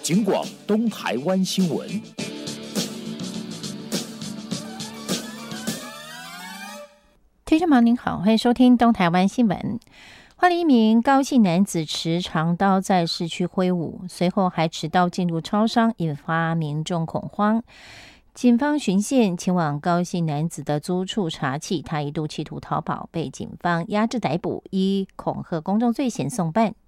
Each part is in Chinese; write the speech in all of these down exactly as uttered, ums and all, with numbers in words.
警广东台湾新闻。 听众朋友您好，欢迎收听东台湾新闻。花莲一名高姓男子持长刀在市区挥舞，随后还持刀进入超商，引发民众恐慌。警方巡线前往高姓男子的租处查缉，他一度企图逃跑，被警方压制逮捕，依恐吓公众罪嫌送办。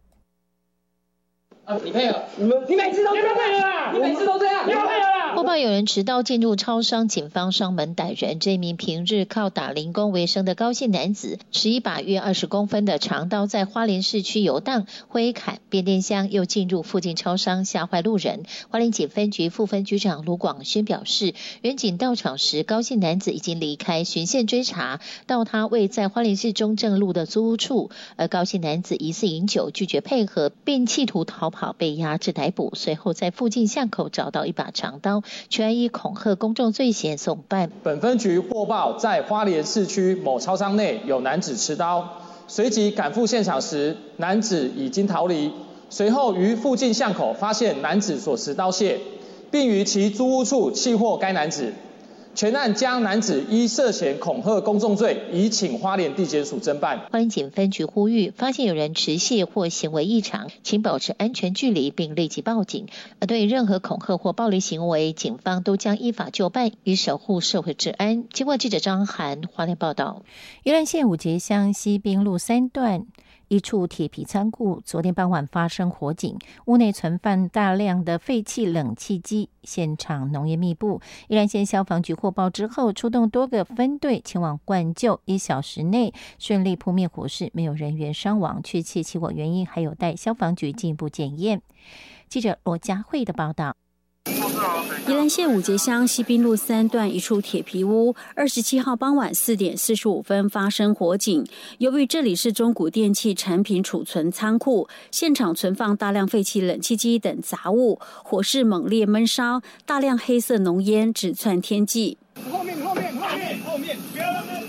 啊！你配合，你们你每次都这样，配合啊！你每次都这样，你要配合啊！ 播报有人持刀进入超商，警方上门逮人。这名平日靠打零工为生的高姓男子，持一把约二十公分的长刀在花莲市区游荡，挥砍变电箱，又进入附近超商，吓坏路人。花莲警分局副分局长卢广轩表示，员警到场时，高姓男子已经离开，循线追查到他位在花莲市中正路的租屋处，而高姓男子疑似饮酒，拒绝配合，并企图逃跑，被压制逮捕。随后在附近巷口找到一把长刀，全依恐吓公众罪嫌送办。 本分局获报，在花莲市区某超商内有男子持刀，随即赶赴现场时，男子已经逃离。随后于附近巷口发现男子所持刀械，并于其租屋处缉获该男子。全案将男子依涉嫌恐吓公众罪，移请花莲地检署侦办。 花莲警分局呼吁，发现有人持械或行为异常，请保持安全距离，并立即报警。而对任何恐吓或暴力行为，警方都将依法就办，以守护社会治安。经过记者张涵花莲报道，宜兰县五节乡西滨路三段一处铁皮仓库昨天傍晚发生火警，屋内存放大量的废弃冷气机，现场浓烟密布。宜兰县消防局获报之后，出动多个分队前往灌救，一小时内顺利扑灭火势，没有人员伤亡。确切起火原因还有待消防局进一步检验。记者罗佳慧的报道。 宜兰县五节乡西滨路三段一处铁皮屋，二十七号傍晚四点四十五分发生火警。由于这里是中古电器产品储存仓库，现场存放大量废弃冷气机等杂物，火势猛烈闷烧，大量黑色浓烟直窜天际。 后面后面后面后面，不要让他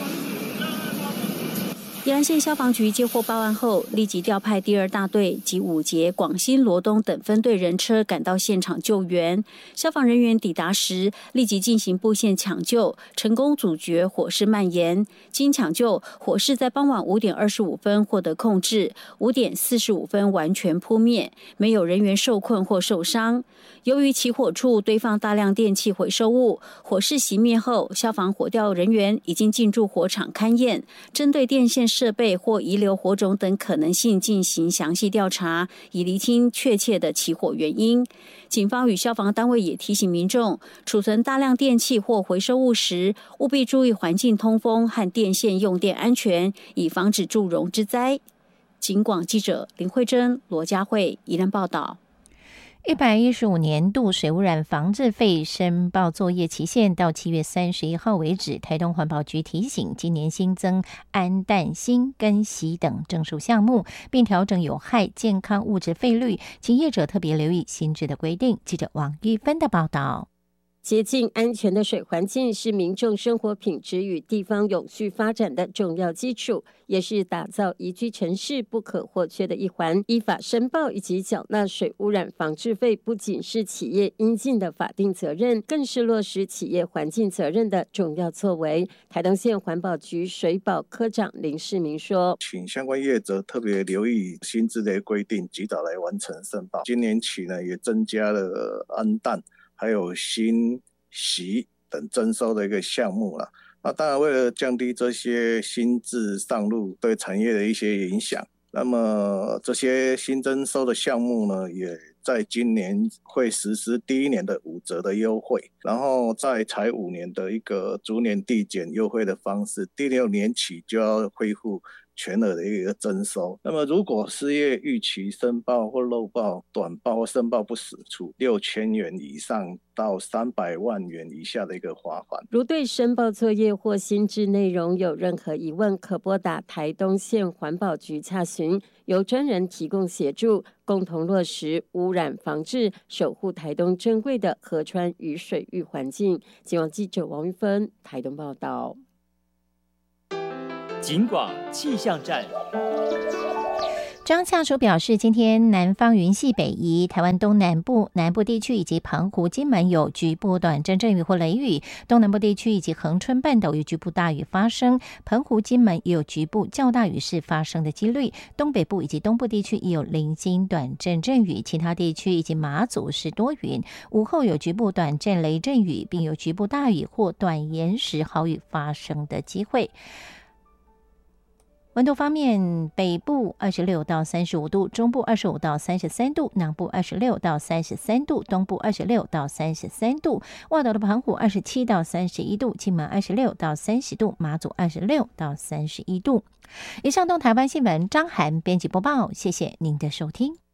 宜兰县消防局接获报案后，立即调派第二大队及五节、广新、罗东等分队人车赶到现场救援。消防人员抵达时，立即进行布线抢救，成功阻绝火势蔓延。经抢救，火势在傍晚五点二十五分获得控制，五点四十五分完全扑灭，没有人员受困或受伤。由于起火处堆放大量电器回收物，火势熄灭后，消防火调人员已经进驻火场勘验，针对电线设备或遗留火种等可能性进行详细调查，以厘清确切的起火原因。警方与消防单位也提醒民众，储存大量电器或回收物时，务必注意环境通风和电线用电安全，以防止祝融之灾。警广记者林慧珍、罗佳慧宜兰报道。 一百一十五年度水污染防治费申报作业期限到七月三十一号为止。台东环保局提醒，今年新增氨氮锌跟硒等证书项目，并调整有害健康物质费率，请业者特别留意新制的规定。记者王玉芬的报道。 洁净安全的水环境是民众生活品质与地方永续发展的重要基础，也是打造宜居城市不可或缺的一环。依法申报以及缴纳水污染防治费，不仅是企业应尽的法定责任，更是落实企业环境责任的重要作为。台东县环保局水保科长林世明说， 请相关业者特别留意新制的规定，及早来完成申报。今年起呢，也增加了氨氮还有锌、硒等征收的一个项目了。那当然，为了降低这些新制上路对产业的一些影响，那么这些新征收的项目呢，也在今年会实施第一年的五折的优惠，然后再采五年的一个逐年递减优惠的方式，第六年起就要恢复全额的一个征收。那么如果失业逾期申报或漏报、短报或申报不实，处六千元以上到三百万元以下的一个罚款。 如对申报作业或新制内容有任何疑问，可拨打台东县环保局洽询，由专人提供协助，共同落实污染防治，守护台东珍贵的河川与水域环境。警广记者王玉芬台东报道。 警广气象站。 中气象署表示，今天南方云系北移，台湾东南部、南部地区以及澎湖、金门有局部短暂阵雨或雷雨，东南部地区以及恒春半岛有局部大雨发生，澎湖、金门也有局部较大雨势发生的几率，东北部以及东部地区也有零星短暂阵雨，其他地区以及马祖是多云，午后有局部短暂雷阵雨，并有局部大雨或短延时豪雨发生的机会。温度方面，北部二十六到三十五度，中部二十五到三十三度，南部二十六到三十三度，东部二十六到三十三度，外岛的澎湖二十七到三十一度，金门二十六到三十度，马祖二十六到三十一度。以上东台湾新闻，张涵编辑播报，谢谢您的收听。